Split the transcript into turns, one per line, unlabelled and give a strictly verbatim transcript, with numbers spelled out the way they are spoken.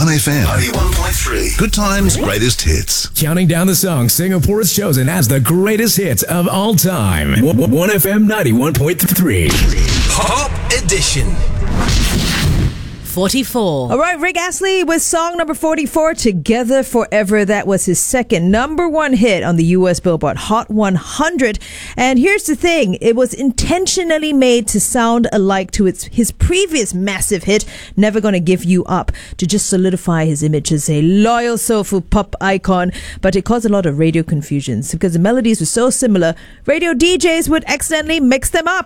one F M. ninety-one point three. Good times, greatest hits.
Counting down the songs Singapore has chosen as the greatest hits of all time. one F M ninety-one point three.
Pop Edition.
forty-four.
All right, Rick Astley with song number forty-four, Together Forever. That was his second number one hit on the U S Billboard Hot one hundred. And here's the thing. It was intentionally made to sound alike to its his previous massive hit, Never Gonna Give You Up, to just solidify his image as a loyal soulful pop icon. But it caused a lot of radio confusions because the melodies were so similar, radio D Js would accidentally mix them up.